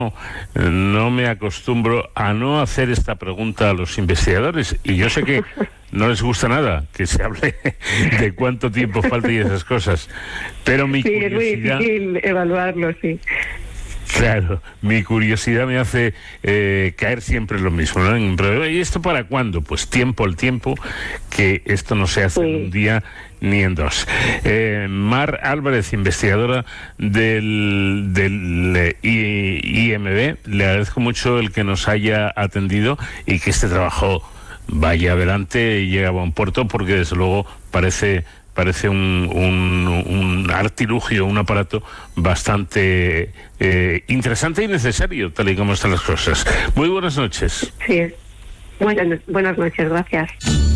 no me acostumbro a no hacer esta pregunta a los investigadores, y yo sé que no les gusta nada que se hable de cuánto tiempo falta y esas cosas, pero mi Sí, es muy curiosidad... difícil evaluarlo, sí. Claro, mi curiosidad me hace caer siempre en lo mismo, ¿no? Pero, ¿y esto para cuándo? Pues tiempo al tiempo, que esto no se hace en un día ni en dos. Mar Álvarez, investigadora del IMB, le agradezco mucho el que nos haya atendido y que este trabajo vaya adelante y llegue a buen puerto, porque desde luego parece un artilugio, un aparato bastante interesante y necesario, tal y como están las cosas. Muy buenas noches. Sí, buenas noches, gracias.